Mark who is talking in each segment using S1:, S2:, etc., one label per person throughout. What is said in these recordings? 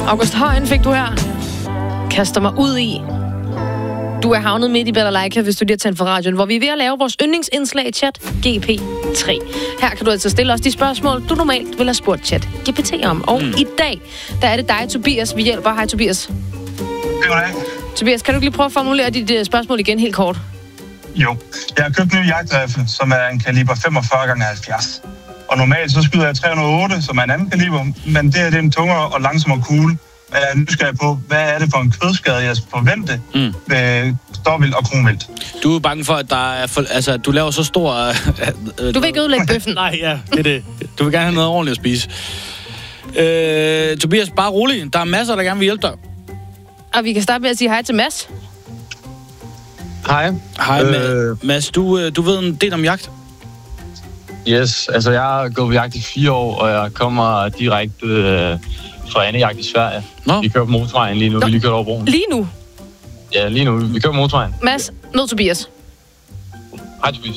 S1: August Højen fik du her. Kaster mig ud i. Du er havnet midt i Balalaika, hvis du lige har tændt for radioen, hvor vi er ved at lave vores yndlingsinslag Chat GPT-3. Her kan du altså stille os de spørgsmål, du normalt ville have spurgt Chat GPT om. Og i dag, der er det dig, Tobias, vi hjælper. Hej, Tobias.
S2: Goddag.
S1: Tobias, kan du lige prøve at formulere dit spørgsmål igen helt kort?
S2: Jo. Jeg har købt en ny jagtriffel, som er en kaliber 45x70. Og normalt så skyder jeg 308, som er en anden kaliber, men det er en tungere og langsommere kugle. Jeg er nysgerrig på, hvad er det for en kødskade, jeg forvente ved storvildt og kronvildt?
S3: Du er bange for, at der er du laver så stor...
S1: Du vil ikke ødelægge bøffen.
S3: Nej, ja, det er det. Du vil gerne have noget ordentligt at spise. Tobias, bare rolig. Der er masser, der gerne vil hjælpe dig.
S1: Og vi kan starte med at sige hej til Mads.
S4: Hej.
S3: Hej, Mads. Du ved en del om jagt?
S4: Yes, altså jeg har gået på jagt i 4 år, og jeg kommer direkte fra andejagt i Sverige.
S3: Nå.
S4: Vi kører på motorvejen lige nu. Vi lige kørt over broen.
S1: Lige nu?
S4: Ja, lige nu. Vi kører på motorvejen.
S1: Mads, mød Tobias.
S4: Hej, Tobias.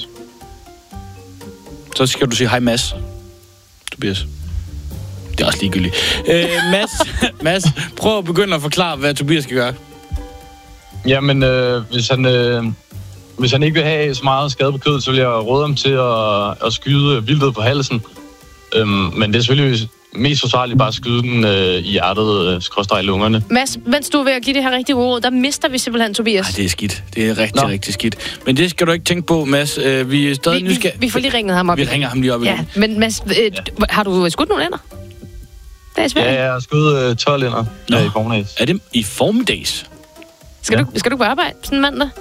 S3: Så skal du sige hej, Mads. Tobias. Det er også ligegyldigt. Mads, prøv at begynde at forklare, hvad Tobias skal gøre.
S4: Jamen, hvis han ikke vil have så meget skade på kødet, så vil jeg råde ham til at skyde vildtet på halsen. Men det er selvfølgelig mest forsvarligt bare at skyde den i hjertet, skråstreg lungerne.
S1: Mads, mens du er ved at give det her rigtig gode råd, der mister vi simpelthen Tobias.
S3: Nej, det er skidt. Det er rigtig skidt. Men det skal du ikke tænke på, Mads. Vi er stadig nysgerrige.
S1: Vi får lige ringet ham op.
S3: Vi ringer ham lige op igen.
S1: Ja, men Mads, har du skudt nogle ender?
S4: Ja, jeg har skudt 12 ender i formiddags.
S3: Er det i formiddags?
S1: Skal du på arbejde sådan en mandag?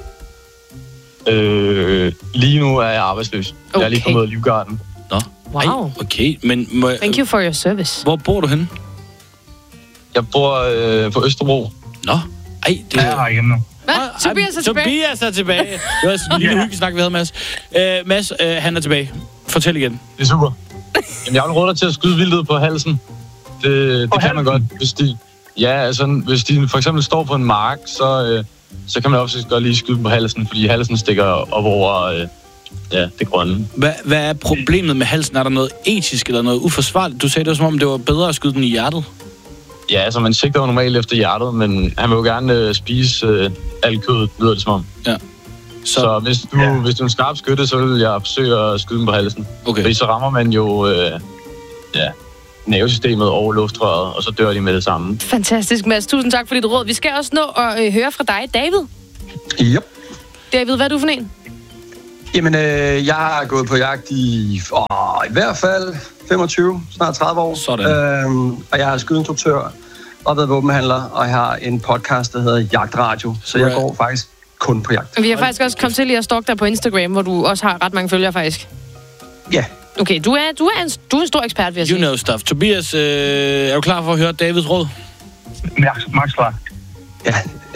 S4: Lige nu er jeg arbejdsløs. Okay. Jeg er lige kommet ud af Livgarden.
S3: Nå.
S1: Wow.
S3: Ej, okay, men...
S1: Thank you for your service.
S3: Hvor bor du henne?
S4: Jeg bor på Østerbro.
S3: Nå. Ej, det er...
S2: Jeg er her igen nu.
S1: Hvad? Tobias er tilbage.
S3: Tobias er tilbage. Det var en lille hyggeligt snak, vi havde, Mads. Mads, han er tilbage. Fortæl igen.
S4: Det er super. Jamen, jeg vil råde dig til at skyde vildtet på halsen. Det kan man godt, hvis de... Ja, altså, hvis de for eksempel står på en mark, så kan man også godt lige skyde på halsen, fordi halsen stikker op over det grønne.
S3: Hvad er problemet med halsen? Er der noget etisk eller noget uforsvarligt? Du sagde det som om, det var bedre at skyde den i hjertet.
S4: Ja, altså man sigter jo normalt efter hjertet, men han vil jo gerne spise alt kødet, lyder det som om.
S3: Ja.
S4: Så hvis du er en skarp skytte, så vil jeg forsøge at skyde den på halsen. Okay. Fordi så rammer man jo nervesystemet over luftrøret, og så dør de med det samme.
S1: Fantastisk, Mads. Tusind tak for dit råd. Vi skal også nå at høre fra dig, David.
S5: Yep.
S1: David, hvad er du for en?
S5: Jamen, jeg har gået på jagt i hvert fald 25, snart 30 år.
S3: Sådan.
S5: Og jeg er skydeinstruktør og været våbenhandler, og jeg har en podcast, der hedder Jagtradio. Så jeg går faktisk kun på jagt.
S1: Vi har faktisk også kommet til lige at stalke dig på Instagram, hvor du også har ret mange følgere, faktisk.
S5: Ja.
S1: Okay, du er en stor ekspert, vil jeg sige.
S3: You know stuff. Tobias, er du klar for at høre Davids råd?
S2: Max klar.
S5: Ja.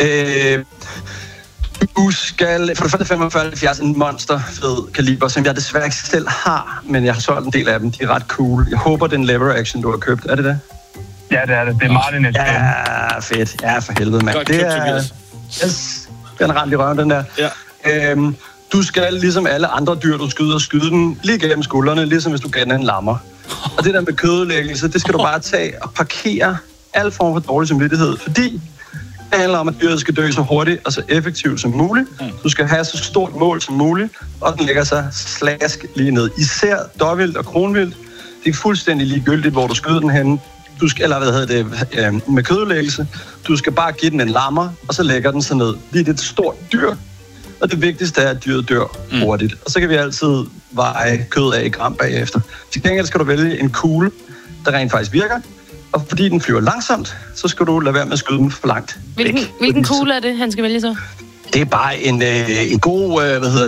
S5: Du skal for det første 75 en monsterfed kaliber, som jeg desværre ikke selv har, men jeg har solgt en del af dem. De er ret cool. Jeg håber, det er en lever action, du har købt. Er det det?
S2: Ja, det er det. Det er Martin.
S5: Ja, fedt. Ja, for helvede, mand.
S3: Godt
S5: Det
S3: købt,
S5: er...
S3: Tobias.
S5: Yes, den er ramt i røven, den der.
S3: Ja.
S5: Du skal, ligesom alle andre dyr, du skyde den lige gennem skuldrene, ligesom hvis du kender en lammer. Og det der med kødlæggelse, det skal du bare tage og parkere al form for dårlig samvittighed, fordi det handler om, at dyret skal dø så hurtigt og så effektivt som muligt. Du skal have så stort mål som muligt, og den lægger sig slask lige ned. Især dårvildt og kronvildt. Det er fuldstændig ligegyldigt, hvor du skyder den henne. Du skal, med kødlæggelse. Du skal bare give den en lammer, og så lægger den sig ned. Lige det er et stort dyr, og det vigtigste er, at dyret dør hurtigt. Og så kan vi altid veje kød af i gram bagefter. Til gengæld skal du vælge en kugle, der rent faktisk virker. Og fordi den flyver langsomt, så skal du lade være med at skyde den for langt væk.
S1: Hvilken kugle er det, han skal vælge så?
S5: Det er bare en god,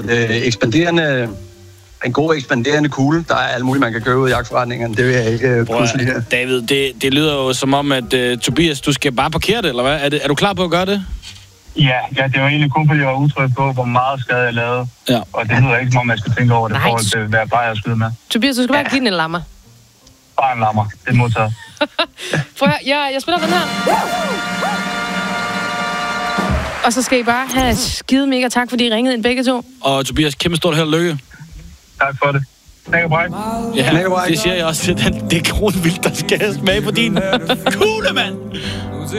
S5: ekspanderende kugle. Der er alt muligt, man kan købe ud i jagtforretningerne. Det vil jeg ikke pludselig her.
S3: David, det lyder jo som om, at Tobias, du skal bare parkere det, eller hvad? Er du klar på at gøre det?
S2: Ja, det var egentlig kun, fordi jeg var utryg på, hvor meget skade jeg lavede.
S3: Ja.
S2: Og det lyder ikke, som om jeg skal tænke over det, forhold til, hvad jeg plejer at skyde med.
S1: Tobias, du skal bare give den en lammer.
S2: Bare en lammer. Det er modtaget.
S1: Prøv at høre, jeg spiller den her. Og så skal I bare have skide mega tak, fordi I ringede ind begge to.
S3: Og Tobias, kæmpe stort held og lykke.
S2: Tak for det. Knækkerbræk.
S3: Ja,
S5: Knækkerbræk.
S3: det siger jeg også til den. Det er kronvildt, der skal smage på din kugle, mand.